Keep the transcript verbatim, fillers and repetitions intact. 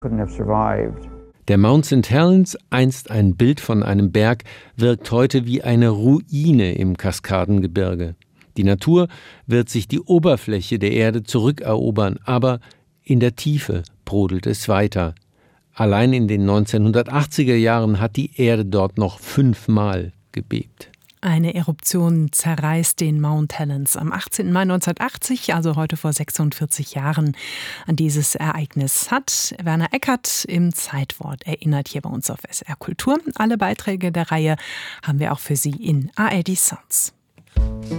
couldn't have survived. Der Mount Saint Helens, einst ein Bild von einem Berg, wirkt heute wie eine Ruine im Kaskadengebirge. Die Natur wird sich die Oberfläche der Erde zurückerobern, aber in der Tiefe brodelt es weiter. Allein in den neunzehnhundertachtziger Jahren hat die Erde dort noch fünfmal gebebt. Eine Eruption zerreißt den Mount Helens am achtzehnten Mai neunzehnhundertachtzig, also heute vor sechsundvierzig Jahren. An dieses Ereignis hat Werner Eckert im Zeitwort erinnert, hier bei uns auf S R Kultur. Alle Beiträge der Reihe haben wir auch für Sie in A R D Sounds.